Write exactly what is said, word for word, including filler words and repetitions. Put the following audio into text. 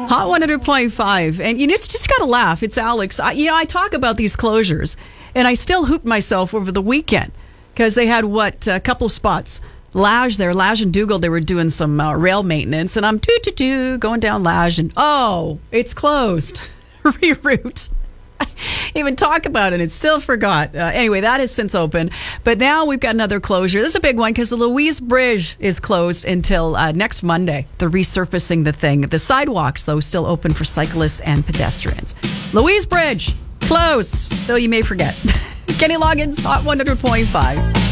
Hot one hundred point five. And you know, it's just got to laugh. It's Alex. I, you know, I talk about these closures, and I still hooped myself over the weekend because they had, what, a couple of spots. Lage there, Lage and Dougal, they were doing some uh, rail maintenance, and I'm doo-doo-doo going down Lage, and oh, it's closed. Reroute. Even talk about it, it's still forgot. Uh, anyway, that is since open. But now we've got another closure. This is a big one because the Louise Bridge is closed until uh, next Monday. They're resurfacing the thing. The sidewalks, though, still open for cyclists and pedestrians. Louise Bridge, closed, though you may forget. Kenny Loggins, Hot one hundred point five.